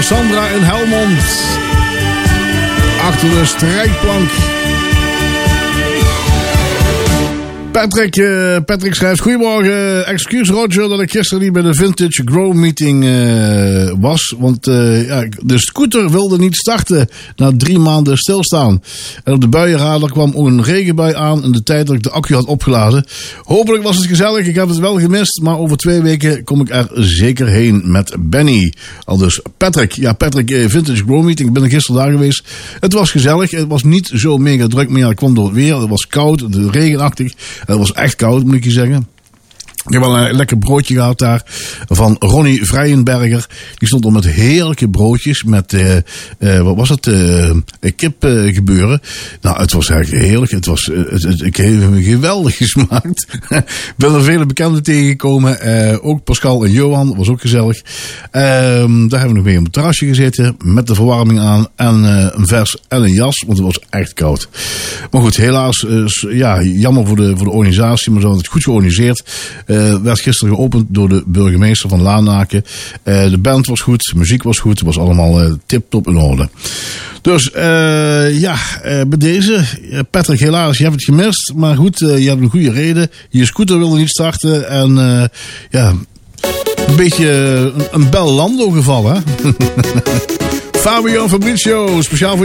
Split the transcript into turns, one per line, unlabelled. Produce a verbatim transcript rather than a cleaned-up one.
voor Sandra in Helmond. Achter de strijkplank. Patrick, uh, Patrick schrijft: goedemorgen, excuus Roger dat ik gisteren niet bij de Vintage Grow Meeting uh, was. Want uh, ja, de scooter wilde niet starten na drie maanden stilstaan. En op de buienradar kwam ook een regenbui aan in de tijd dat ik de accu had opgeladen. Hopelijk was het gezellig, ik heb het wel gemist. Maar over twee weken kom ik er zeker heen met Benny. Al dus Patrick, ja Patrick, uh, Vintage Grow Meeting, ik ben er gisteren daar geweest. Het was gezellig, het was niet zo mega druk, maar ja, het kwam door het weer. Het was koud, het was regenachtig. Het was echt koud, moet ik je zeggen. Ik heb wel een lekker broodje gehad daar van Ronnie Vrijenberger. Die stond er met heerlijke broodjes met, uh, uh, wat was het, uh, kip uh, gebeuren. Nou, het was eigenlijk heerlijk. Het was, uh, het, het, ik heb hem geweldig gesmaakt. Ik ben er vele bekenden tegengekomen. Uh, ook Pascal en Johan, was ook gezellig. Uh, daar hebben we nog mee op het terrasje gezeten met de verwarming aan en uh, een vers en een jas, want het was echt koud. Maar goed, helaas, uh, ja, jammer voor de, voor de organisatie, maar ze hadden het goed georganiseerd. Uh, werd gisteren geopend door de burgemeester van Lanaken. Uh, de band was goed, de muziek was goed, het was allemaal uh, tip-top in orde. Dus uh, ja, uh, bij deze, uh, Patrick, helaas, je hebt het gemist, maar goed, uh, je hebt een goede reden. Je scooter wilde niet starten en uh, ja, een beetje uh, een, een bel Lando geval, hè? Fabio en Fabrizio, speciaal voor